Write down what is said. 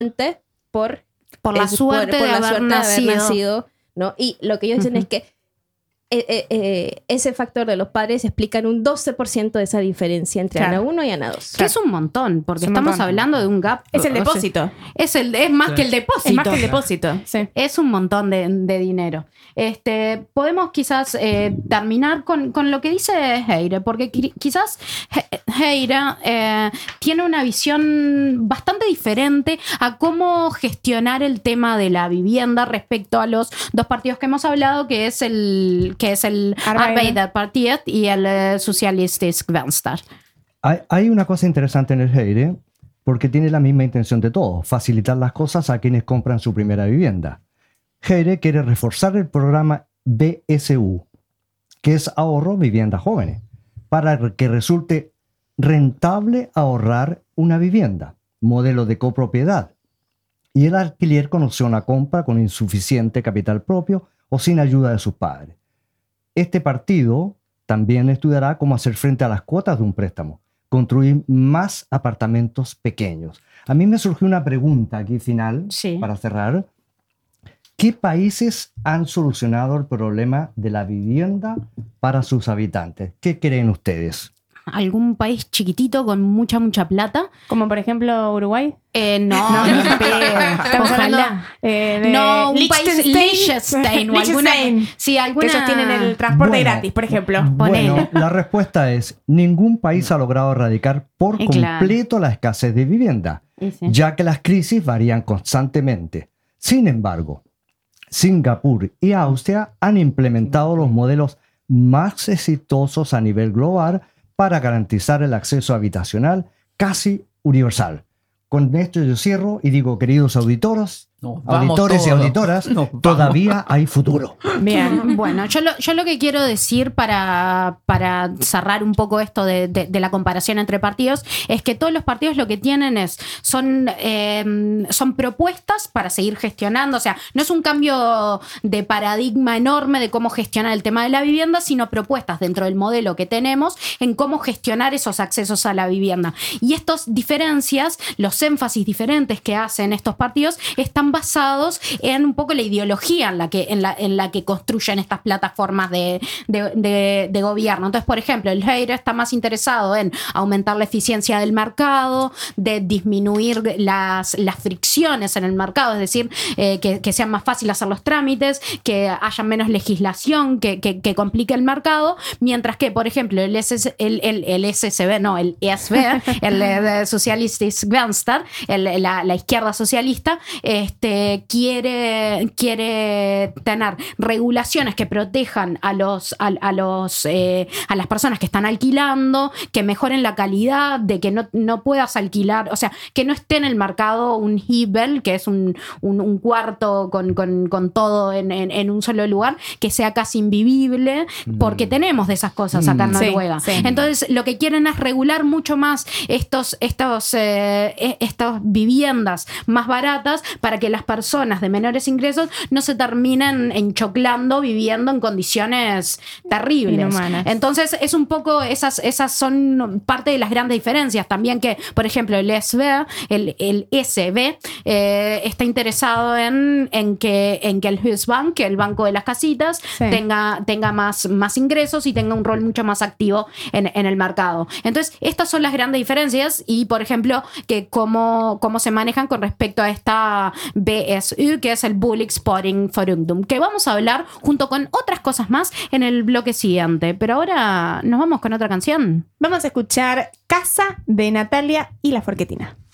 por la suerte de haber nacido, ¿no? Y lo que ellos dicen es que ese factor de los padres explican un 12% de esa diferencia entre ANA 1 y ANA 2. Que es un montón, porque estamos hablando de un gap. Es el depósito. Es más que el depósito. Es más que el depósito, sí. Es un montón de dinero. Podemos quizás terminar con lo que dice Heire, porque quizás Heire tiene una visión bastante diferente a cómo gestionar el tema de la vivienda respecto a los dos partidos que hemos hablado, que es el Arbeiderpartiet y el Socialistisk Venstre. Hay una cosa interesante en el Heire, porque tiene la misma intención de todos, facilitar las cosas a quienes compran su primera vivienda. Heire quiere reforzar el programa BSU, que es Ahorro Vivienda Jóvenes, para que resulte rentable ahorrar una vivienda, modelo de copropiedad, y el alquiler con opción a compra con insuficiente capital propio o sin ayuda de sus padres. Este partido también estudiará cómo hacer frente a las cuotas de un préstamo, construir más apartamentos pequeños. A mí me surgió una pregunta aquí final, para cerrar. ¿Qué países han solucionado el problema de la vivienda para sus habitantes? ¿Qué creen ustedes? ¿Algún país chiquitito con mucha plata? Como por ejemplo Uruguay. No, ojalá. No, un país Liechtenstein o alguna. Sí, alguna. Que ellos tienen el transporte gratis, por ejemplo. Bueno, la respuesta es: ningún país ha logrado erradicar por completo la escasez de vivienda, ya que las crisis varían constantemente. Sin embargo, Singapur y Austria han implementado los modelos más exitosos a nivel global para garantizar el acceso habitacional casi universal. Con esto yo cierro y digo, queridos auditores y auditoras, todavía hay futuro. Bien, bueno, yo lo que quiero decir para cerrar un poco esto de la comparación entre partidos es que todos los partidos lo que tienen son propuestas para seguir gestionando. O sea, no es un cambio de paradigma enorme de cómo gestionar el tema de la vivienda, sino propuestas dentro del modelo que tenemos en cómo gestionar esos accesos a la vivienda. Y estas diferencias, los énfasis diferentes que hacen estos partidos, están basados en un poco la ideología en la que construyen estas plataformas de gobierno. Entonces, por ejemplo, el Heire está más interesado en aumentar la eficiencia del mercado, de disminuir las fricciones en el mercado, es decir, que sea más fácil hacer los trámites, que haya menos legislación que complique el mercado, mientras que, por ejemplo, el ESV, el Socialistisk Venstre, la izquierda socialista, quiere tener regulaciones que protejan a las personas que están alquilando, que mejoren la calidad, de que no puedas alquilar, o sea, que no esté en el mercado un Hibel, que es un cuarto con todo en un solo lugar, que sea casi invivible, porque tenemos de esas cosas acá en Noruega. Sí. Entonces, lo que quieren es regular mucho más estas viviendas más baratas para que las personas de menores ingresos no se terminen enchoclando viviendo en condiciones terribles. Inhumanas. Entonces, es un poco, esas son parte de las grandes diferencias. También que, por ejemplo, el SV está interesado en que el Husbank, el banco de las casitas, tenga más ingresos y tenga un rol mucho más activo en el mercado. Entonces, estas son las grandes diferencias y, por ejemplo, que cómo se manejan con respecto a esta BSU, que es el Boligspotting for Ungdom, que vamos a hablar junto con otras cosas más en el bloque siguiente. Pero ahora nos vamos con otra canción. Vamos a escuchar Casa de Natalia y La Forquetina.